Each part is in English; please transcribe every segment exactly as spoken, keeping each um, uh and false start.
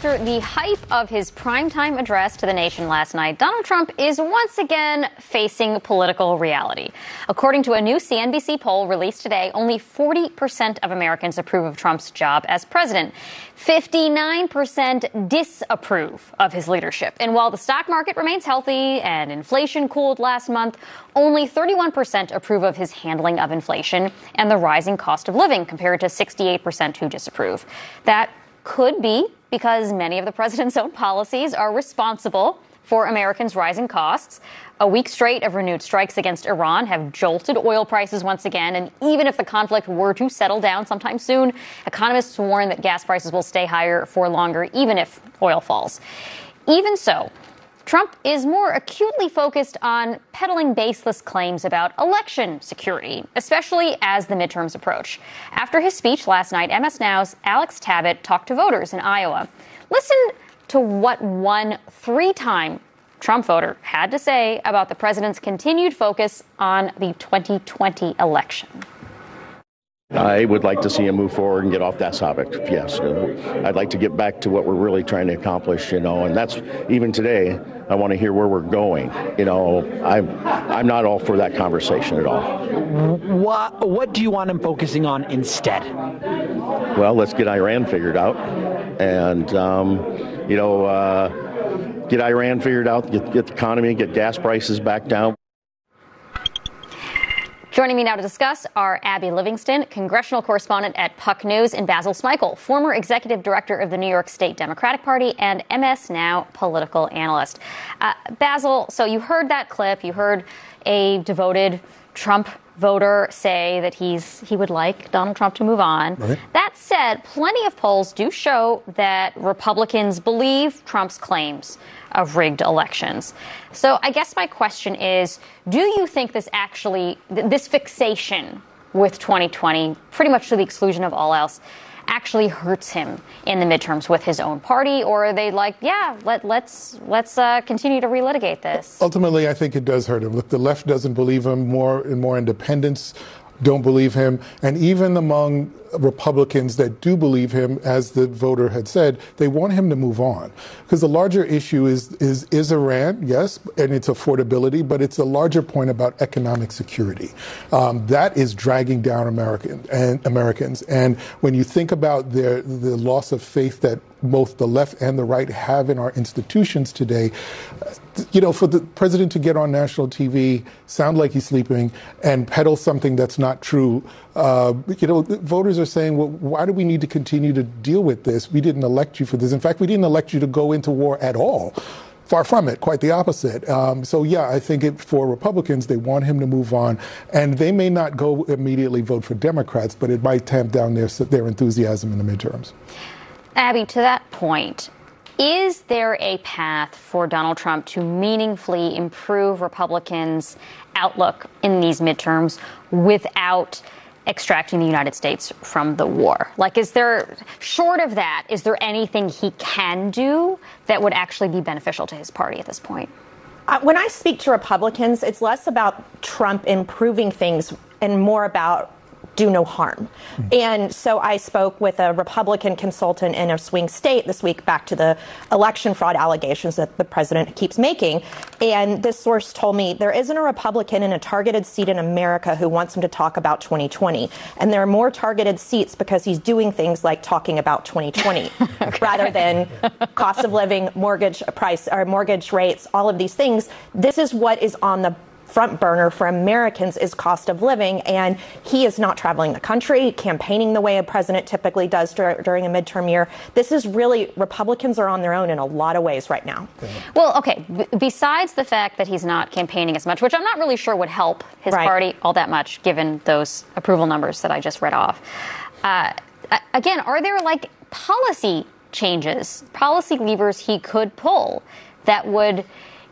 After the hype of his primetime address to the nation last night, Donald Trump is once again facing political reality. According to a new C N B C poll released today, only forty percent of Americans approve of Trump's job as president. fifty-nine percent disapprove of his leadership. And while the stock market remains healthy and inflation cooled last month, only thirty-one percent approve of his handling of inflation and the rising cost of living, compared to sixty-eight percent who disapprove. That could be because many of the president's own policies are responsible for Americans' rising costs. A week straight of renewed strikes against Iran have jolted oil prices once again. And even if the conflict were to settle down sometime soon, economists warn that gas prices will stay higher for longer, even if oil falls. Even so, Trump is more acutely focused on peddling baseless claims about election security, especially as the midterms approach. After his speech last night, M S Now's Alex Tabbitt talked to voters in Iowa. Listen to what one three-time Trump voter had to say about the president's continued focus on the twenty twenty election. I would like to see him move forward and get off that topic. Yes, I'd like to get back to what we're really trying to accomplish, you know, and that's even today. I want to hear where we're going. You know, I'm I'm not all for that conversation at all. What what do you want him focusing on instead? Well, let's get Iran figured out, and um, you know, uh, get Iran figured out, get, get the economy, get gas prices back down. Joining me now to discuss are Abby Livingston, congressional correspondent at Puck News, and Basil Smikle, former executive director of the New York State Democratic Party and M S Now political analyst. Uh, Basil, so you heard that clip. You heard a devoted Trump voter say that he's he would like Donald Trump to move on. Right. That said, plenty of polls do show that Republicans believe Trump's claims of rigged elections. So I guess my question is, do you think this actually, this fixation with twenty twenty, pretty much to the exclusion of all else, actually hurts him in the midterms with his own party? Or are they like, yeah, let, let's let's uh, continue to relitigate this? Ultimately, I think it does hurt him. Look, the left doesn't believe him. More and more independents don't believe him. And even among Republicans that do believe him, as the voter had said, they want him to move on. Because the larger issue is, is, is Iran, yes, and its affordability, but it's a larger point about economic security. Um, that is dragging down American, and Americans. And when you think about their, the loss of faith that both the left and the right have in our institutions today, you know, for the president to get on national T V, sound like he's sleeping, and peddle something that's not true, uh, you know, voters are saying, well, why do we need to continue to deal with this? We didn't elect you for this. In fact, we didn't elect you to go into war at all. Far from it, quite the opposite. Um, so, yeah, I think it, for Republicans, they want him to move on. And they may not go immediately vote for Democrats, but it might tamp down their, their enthusiasm in the midterms. Abby, to that point, is there a path for Donald Trump to meaningfully improve Republicans' outlook in these midterms without extracting the United States from the war? Like, is there, short of that, is there anything he can do that would actually be beneficial to his party at this point? Uh, when I speak to Republicans, it's less about Trump improving things and more about do no harm. Mm-hmm. And so I spoke with a Republican consultant in a swing state this week, back to the election fraud allegations that the president keeps making. And this source told me there isn't a Republican in a targeted seat in America who wants him to talk about twenty twenty. And there are more targeted seats because he's doing things like talking about twenty twenty okay. rather than cost of living, mortgage price, or mortgage rates, all of these things. This is what is on the front burner for Americans, is cost of living, and he is not traveling the country, campaigning the way a president typically does dur- during a midterm year. This is really, Republicans are on their own in a lot of ways right now. Well, okay, B- besides the fact that he's not campaigning as much, which I'm not really sure would help his right. party all that much, given those approval numbers that I just read off. Uh, again, are there like policy changes, policy levers he could pull that would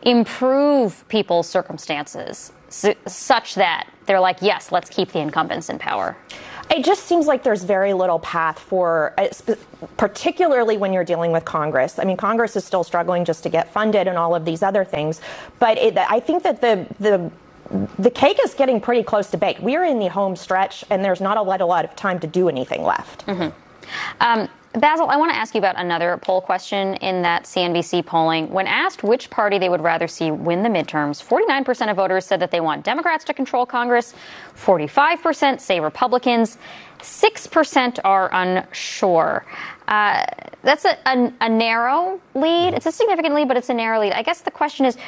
improve people's circumstances su- such that they're like, yes, let's keep the incumbents in power? It just seems like there's very little path for, uh, sp- particularly when you're dealing with Congress. I mean, Congress is still struggling just to get funded and all of these other things. But it, I think that the the the cake is getting pretty close to bake. We're in the home stretch, and there's not a lot, a lot of time to do anything left. Mm-hmm. Um, Basil, I want to ask you about another poll question in that C N B C polling. When asked which party they would rather see win the midterms, forty-nine percent of voters said that they want Democrats to control Congress, forty-five percent say Republicans, six percent are unsure. Uh, that's a, a, a narrow lead. It's a significant lead, but it's a narrow lead. I guess the question is,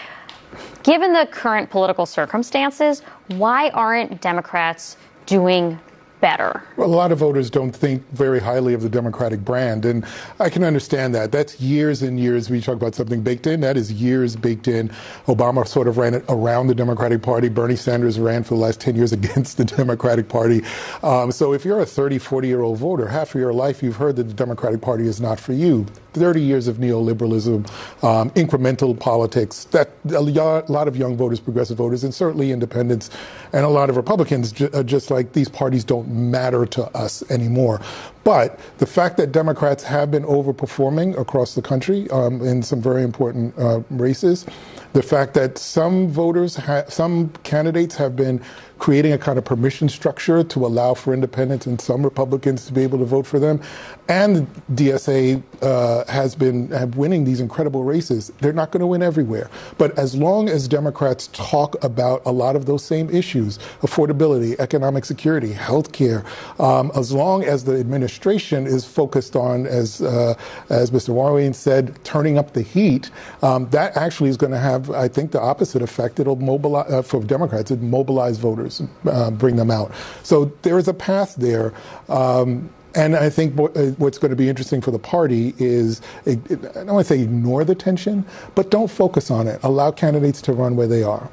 given the current political circumstances, why aren't Democrats doing better? Well, a lot of voters don't think very highly of the Democratic brand, and I can understand that. That's years and years. We talk about something baked in. That is years baked in. Obama sort of ran it around the Democratic Party. Bernie Sanders ran for the last ten years against the Democratic Party. Um, so if you're a thirty, forty-year-old voter, half of your life you've heard that the Democratic Party is not for you. thirty years of neoliberalism, um, incremental politics, that a lot of young voters, progressive voters, and certainly independents, and a lot of Republicans ju- are just like, these parties don't matter to us anymore. But the fact that Democrats have been overperforming across the country um, in some very important uh, races, the fact that some voters, ha- some candidates have been creating a kind of permission structure to allow for independents and some Republicans to be able to vote for them, and D S A uh, has been have winning these incredible races. They're not going to win everywhere. But as long as Democrats talk about a lot of those same issues, affordability, economic security, health care, um, as long as the administration is focused on, as uh, as Mister Warren said, turning up the heat, um, that actually is going to have, I think, the opposite effect. It'll mobilize, uh, for Democrats, it mobilize voters, uh, bring them out. So there is a path there. Um, And I think what's going to be interesting for the party is, I don't want to say ignore the tension, but don't focus on it. Allow candidates to run where they are.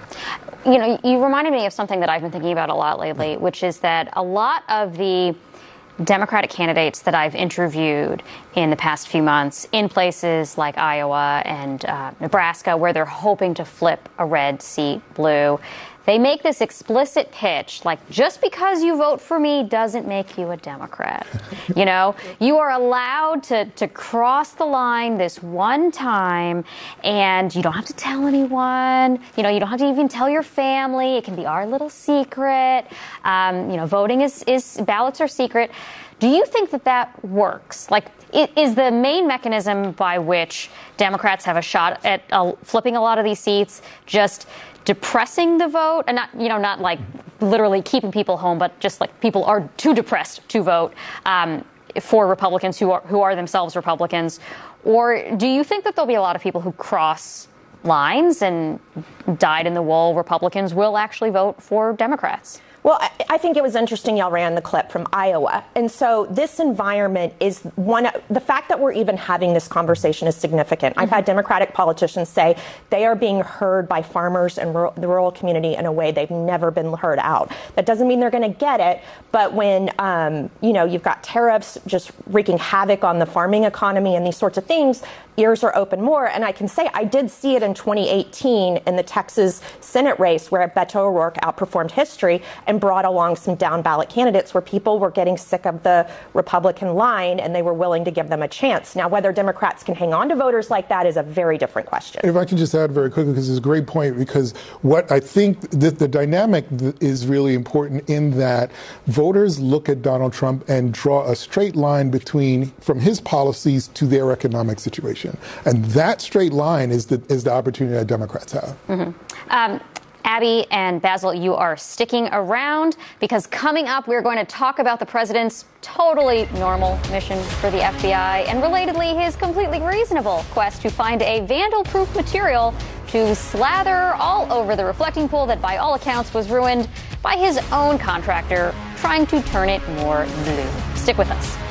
You know, you reminded me of something that I've been thinking about a lot lately, which is that a lot of the Democratic candidates that I've interviewed in the past few months in places like Iowa and uh, Nebraska, where they're hoping to flip a red seat blue, they make this explicit pitch, like, just because you vote for me doesn't make you a Democrat. You know, you are allowed to, to cross the line this one time, and you don't have to tell anyone. You know, you don't have to even tell your family. It can be our little secret. Um, you know, voting is, is, ballots are secret. Do you think that that works? Like, is the main mechanism by which Democrats have a shot at uh, flipping a lot of these seats just depressing the vote, and not, you know, not like literally keeping people home, but just like people are too depressed to vote um, for Republicans who are who are themselves Republicans? Or do you think that there'll be a lot of people who cross lines and dyed-in-the-wool Republicans will actually vote for Democrats? Well, I, I think it was interesting y'all ran the clip from Iowa. And so this environment is one, the fact that we're even having this conversation is significant. Mm-hmm. I've had Democratic politicians say they are being heard by farmers and rural, the rural community in a way they've never been heard out. That doesn't mean they're going to get it. But when, um, you know, you've got tariffs just wreaking havoc on the farming economy and these sorts of things, ears are open more. And I can say I did see it in twenty eighteen in the Texas Senate race where Beto O'Rourke outperformed history and brought along some down ballot candidates where people were getting sick of the Republican line and they were willing to give them a chance. Now, whether Democrats can hang on to voters like that is a very different question. If I can just add very quickly, because it's a great point, because what I think that the dynamic is really important in that voters look at Donald Trump and draw a straight line between from his policies to their economic situation. And that straight line is the, is the opportunity that Democrats have. Mm-hmm. Um, Abby and Basil, you are sticking around because coming up, we're going to talk about the president's totally normal mission for the F B I and relatedly his completely reasonable quest to find a vandal-proof material to slather all over the reflecting pool that by all accounts was ruined by his own contractor trying to turn it more blue. Stick with us.